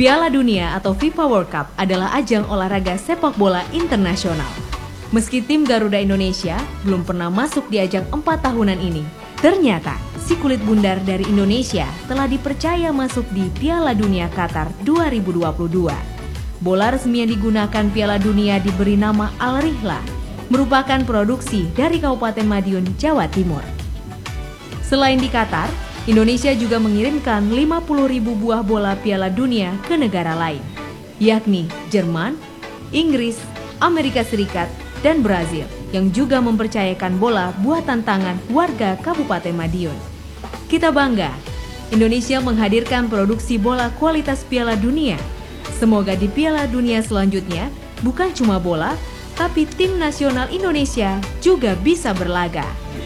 Piala Dunia atau FIFA World Cup adalah ajang olahraga sepak bola internasional. Meski tim Garuda Indonesia belum pernah masuk di ajang 4 tahunan ini, ternyata si kulit bundar dari Indonesia telah dipercaya masuk di Piala Dunia Qatar 2022. Bola resmi yang digunakan Piala Dunia diberi nama Al Rihla, merupakan produksi dari Kabupaten Madiun, Jawa Timur. Selain di Qatar, Indonesia juga mengirimkan 50.000 buah bola Piala Dunia ke negara lain, yakni Jerman, Inggris, Amerika Serikat, dan Brazil, yang juga mempercayakan bola buatan tangan warga Kabupaten Madiun. Kita bangga, Indonesia menghadirkan produksi bola kualitas Piala Dunia. Semoga di Piala Dunia selanjutnya, bukan cuma bola, tapi tim nasional Indonesia juga bisa berlaga.